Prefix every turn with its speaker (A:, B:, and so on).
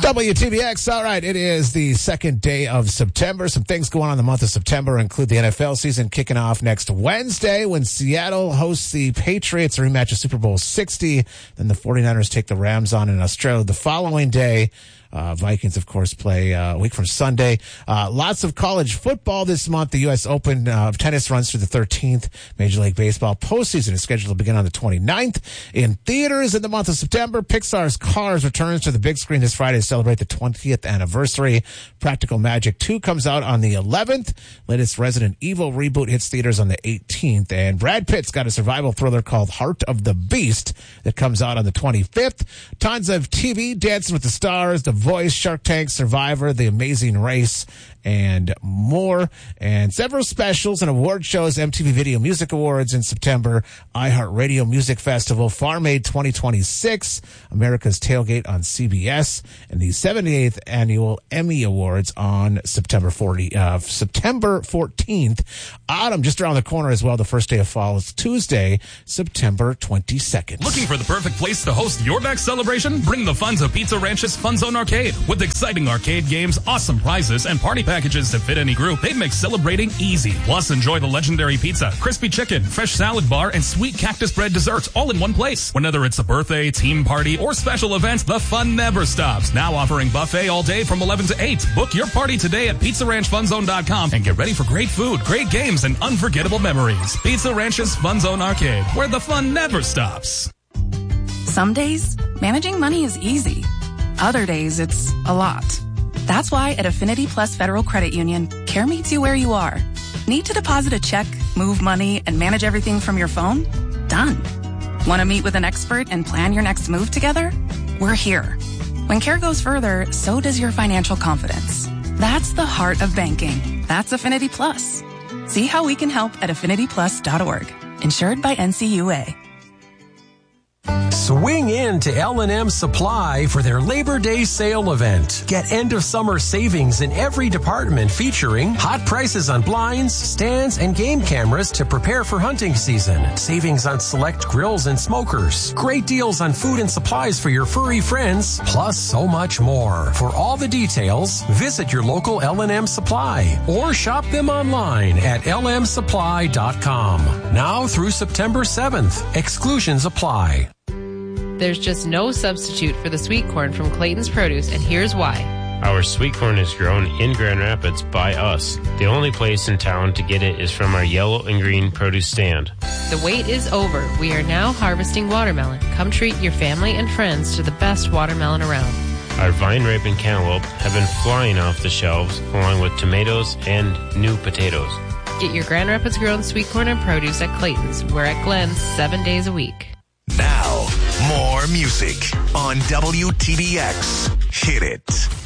A: WTBX. All right, it is the second day of September. Some things going on in the month of September include the NFL season kicking off next Wednesday when Seattle hosts the Patriots, a rematch of Super Bowl 60. Then the 49ers take the Rams on in Australia the following day. Vikings, of course, play a week from Sunday. Lots of college football this month. The U.S. Open tennis runs through the 13th. Major League Baseball postseason is scheduled to begin on the 29th. In theaters in the month of September, Pixar's Cars returns to the big screen this Friday to celebrate the 20th anniversary. Practical Magic 2 comes out on the 11th. Latest Resident Evil reboot hits theaters on the 18th. And Brad Pitt's got a survival thriller called Heart of the Beast that comes out on the 25th. Tons of TV, Dancing with the Stars, The Voice, Shark Tank, Survivor, The Amazing Race, and more. And several specials and award shows, MTV Video Music Awards in September, iHeartRadio Music Festival, Farm Aid 2026, America's Tailgate on CBS, and the 78th Annual Emmy Awards on September 14th. Autumn just around the corner as well. The first day of fall is Tuesday, September 22nd.
B: Looking for the perfect place to host your next celebration? Bring the fun to Pizza Ranch's Fun Zone Arcade. With exciting arcade games, awesome prizes, and party packages to fit any group, they make celebrating easy. Plus, enjoy the legendary pizza, crispy chicken, fresh salad bar, and sweet cactus bread desserts all in one place. Whether it's a birthday, team party, or special events, the fun never stops. Now offering buffet all day from 11 to 8. Book your party today at PizzaRanchFunZone.com and get ready for great food, great games, and unforgettable memories. Pizza Ranch's Fun Zone Arcade, where the fun never stops.
C: Some days, managing money is easy. Other days, it's a lot. That's why at Affinity Plus Federal Credit Union, care meets you where you are. Need to deposit a check, move money, and manage everything from your phone? Done. Want to meet with an expert and plan your next move together? We're here. When care goes further, so does your financial confidence. That's the heart of banking. That's Affinity Plus. See how we can help at affinityplus.org. Insured by NCUA.
D: Swing in to L&M Supply for their Labor Day sale event. Get end-of-summer savings in every department featuring hot prices on blinds, stands, and game cameras to prepare for hunting season. Savings on select grills and smokers. Great deals on food and supplies for your furry friends, plus so much more. For all the details, visit your local L&M Supply or shop them online at lmsupply.com. Now through September 7th. Exclusions apply.
E: There's just no substitute for the sweet corn from Clayton's Produce, and here's why.
F: Our sweet corn is grown in Grand Rapids by us. The only place in town to get it is from our yellow and green produce stand.
E: The wait is over. We are now harvesting watermelon. Come treat your family and friends to the best watermelon around.
F: Our vine-ripened cantaloupe have been flying off the shelves, along with tomatoes and new potatoes.
E: Get your Grand Rapids grown sweet corn and produce at Clayton's. We're at Glenn's 7 days a week.
G: Now, more music on WTBX. Hit it.